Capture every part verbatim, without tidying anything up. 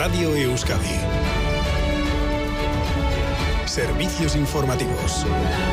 Radio Euskadi. Servicios informativos.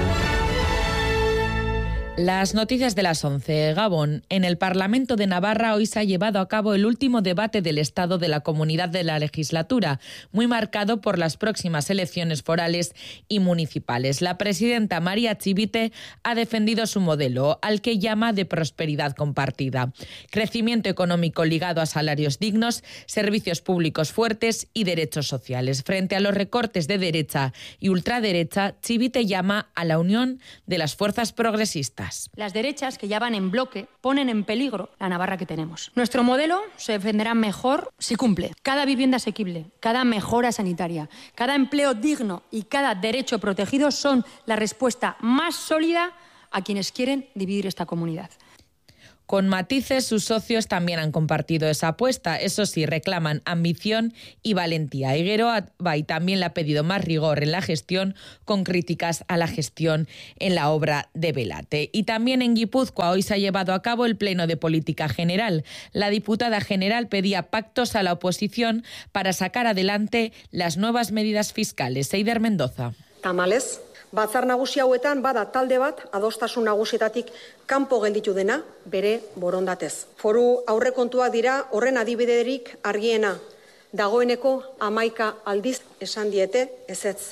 Las noticias de las once. Gabón. En el Parlamento de Navarra hoy se ha llevado a cabo el último debate del Estado de la Comunidad de la legislatura, muy marcado por las próximas elecciones forales y municipales. La presidenta María Chivite ha defendido su modelo, al que llama de prosperidad compartida. Crecimiento económico ligado a salarios dignos, servicios públicos fuertes y derechos sociales. Frente a los recortes de derecha y ultraderecha, Chivite llama a la unión de las fuerzas progresistas. Las derechas, que ya van en bloque, ponen en peligro la Navarra que tenemos. Nuestro modelo se defenderá mejor si cumple. Cada vivienda asequible, cada mejora sanitaria, cada empleo digno y cada derecho protegido son la respuesta más sólida a quienes quieren dividir esta comunidad. Con matices, sus socios también han compartido esa apuesta. Eso sí, reclaman ambición y valentía. Higuero Abay también le ha pedido más rigor en la gestión, con críticas a la gestión en la obra de Belate. Y también en Guipúzcoa hoy se ha llevado a cabo el Pleno de Política General. La diputada general pedía pactos a la oposición para sacar adelante las nuevas medidas fiscales. Eider Mendoza. Tamalez, batzar nagusi hauetan bada talde bat adostasun nagusietatik kanpo gelditu dena bere borondatez. Foru aurrekontuak dira horren adibiderik argiena. Dagoeneko hamaika aldiz esan diete ezetz.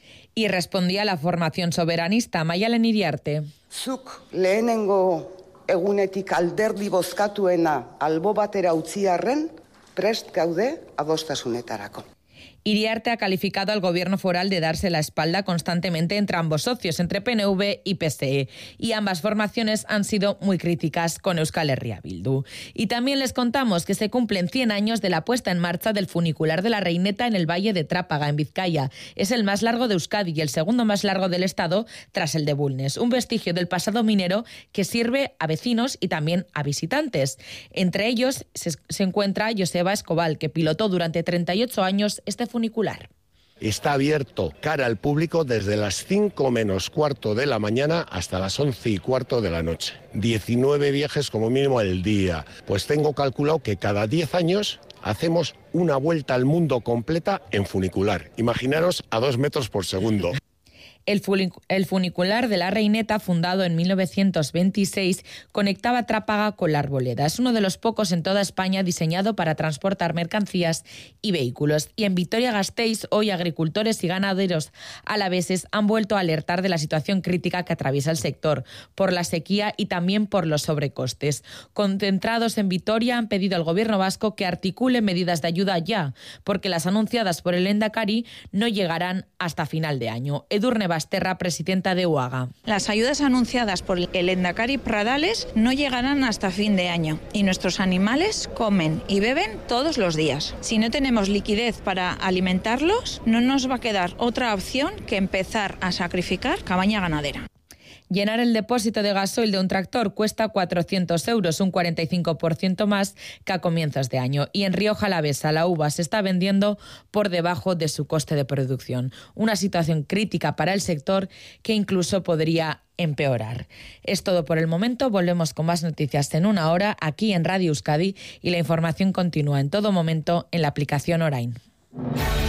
Y respondía a la formación soberanista, Maialen Iriarte. Zuk lehenengo egunetik alderdi bozkatuena albo batera utzi arren, prest gaude adostasunetarako. Iriarte ha calificado al gobierno foral de darse la espalda constantemente entre ambos socios, entre P N V y P S E, y ambas formaciones han sido muy críticas con Euskal Herria Bildu. Y también les contamos que se cumplen cien años de la puesta en marcha del funicular de la Reineta en el Valle de Trápaga, en Vizcaya. Es el más largo de Euskadi y el segundo más largo del Estado tras el de Bulnes, un vestigio del pasado minero que sirve a vecinos y también a visitantes. Entre ellos se, se encuentra Joseba Escobal, que pilotó durante treinta y ocho años este funicular. Está abierto cara al público desde las cinco menos cuarto de la mañana hasta las once y cuarto de la noche. diecinueve viajes como mínimo al día. Pues tengo calculado que cada diez años hacemos una vuelta al mundo completa en funicular. Imaginaros a dos metros por segundo. El funicular de la Reineta, fundado en mil novecientos veintiséis, conectaba Trápaga con la Arboleda. Es uno de los pocos en toda España diseñado para transportar mercancías y vehículos. Y en Vitoria-Gasteiz, hoy agricultores y ganaderos alaveses han vuelto a alertar de la situación crítica que atraviesa el sector, por la sequía y también por los sobrecostes. Concentrados en Vitoria, han pedido al gobierno vasco que articule medidas de ayuda ya, porque las anunciadas por el Lehendakari no llegarán hasta final de año. Edurne Basterra, presidenta de U A G A. Las ayudas anunciadas por el Lehendakari Pradales no llegarán hasta fin de año y nuestros animales comen y beben todos los días. Si no tenemos liquidez para alimentarlos, no nos va a quedar otra opción que empezar a sacrificar cabaña ganadera. Llenar el depósito de gasoil de un tractor cuesta cuatrocientos euros, un cuarenta y cinco por ciento más que a comienzos de año. Y en Rioja Alavesa la uva se está vendiendo por debajo de su coste de producción. Una situación crítica para el sector que incluso podría empeorar. Es todo por el momento. Volvemos con más noticias en una hora aquí en Radio Euskadi y la información continúa en todo momento en la aplicación Orain.